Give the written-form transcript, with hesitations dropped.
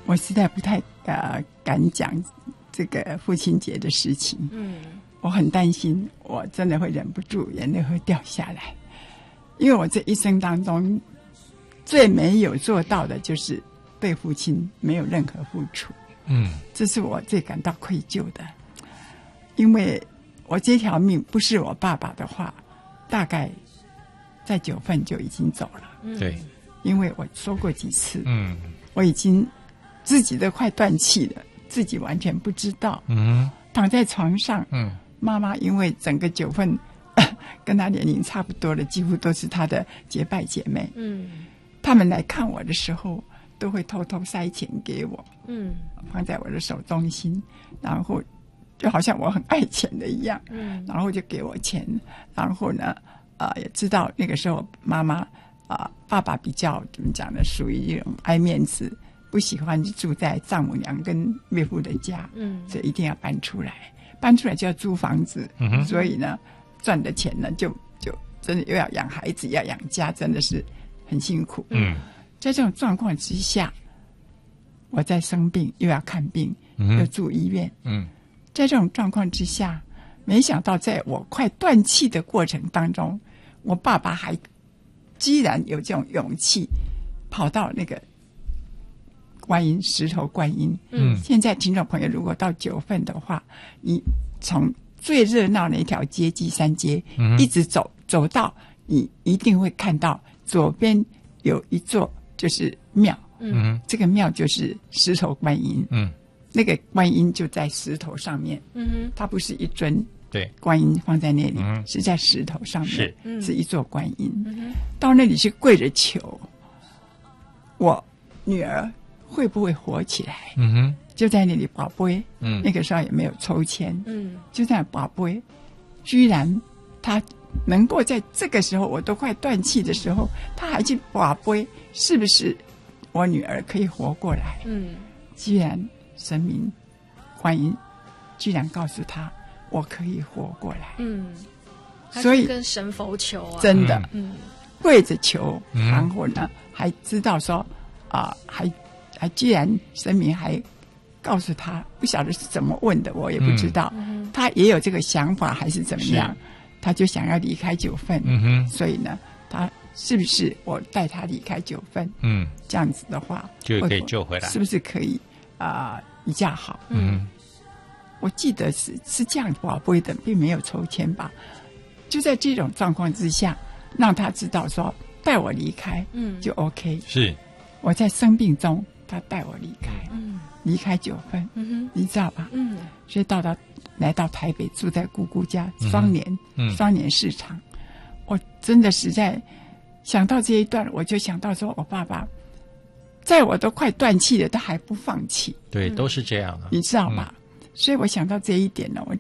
我实在不太敢讲这个父亲节的事情。我很担心，我真的会忍不住眼泪会掉下来，因为我这一生当中最没有做到的就是对父亲没有任何付出。这是我最感到愧疚的，因为我这条命不是我爸爸的话，大概在9份就已经走了。 对， 因为我说过几次，我已经自己都快断气了，自己完全不知道。躺在床上，妈妈因为整个9份跟她年龄差不多的，几乎都是她的结拜姐妹。他们来看我的时候，都会偷偷塞钱给我，放在我的手中心，然后就好像我很爱钱的一样，然后就给我钱，然后呢，也知道那个时候妈妈爸爸比较怎么讲呢，属于一种爱面子，不喜欢住在丈母娘跟岳父的家，所以一定要搬出来，就要租房子，所以呢，赚的钱呢就真的又要养孩子，要养家，真的是很辛苦。在这种状况之下，我在生病，又要看病，又住医院。在这种状况之下，没想到在我快断气的过程当中，我爸爸还居然有这种勇气，跑到那个观音石头观音。现在听众朋友如果到9份的话，你从最热闹的一条街基山街，一直走到你一定会看到左边有一座就是庙，这个庙就是石头观音，那个观音就在石头上面，它不是一尊对观音放在那里，是在石头上面，是一座观音。到那里去跪着求，我女儿会不会活起来？就在那里跋杯，那个时候也没有抽签，就在那跋杯，居然她能够在这个时候我都快断气的时候，她还去跋杯，是不是我女儿可以活过来？居然神明观音居然告诉她我可以活过来。 所以跟神佛求啊， 真的，跪着求，然后呢还知道说还居然神明还告诉他，不晓得是怎么问的，我也不知道，他也有这个想法还是怎么样，他就想要离开9份，所以呢，他是不是我带他离开9份，这样子的话就可以救回来， 是不是可以一架好？我记得是这样宝贝的，并没有抽签吧。就在这种状况之下，让他知道说带我离开，就 OK。 是我在生病中，他带我离开，离开9份，你知道吧？所以来到台北，住在姑姑家，双年市场。我真的实在想到这一段，我就想到说我爸爸在我都快断气了，他还不放弃。 对，都是这样啊， 你知道吧？所以我想到这一点呢，我